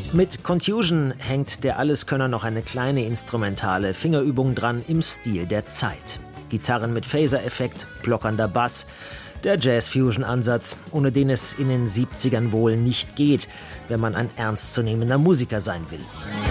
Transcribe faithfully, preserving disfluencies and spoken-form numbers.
Mit Contusion hängt der Alleskönner noch eine kleine instrumentale Fingerübung dran im Stil der Zeit. Gitarren mit Phaser-Effekt, blockernder Bass, der Jazz-Fusion-Ansatz, ohne den es in den siebzigern wohl nicht geht, wenn man ein ernstzunehmender Musiker sein will.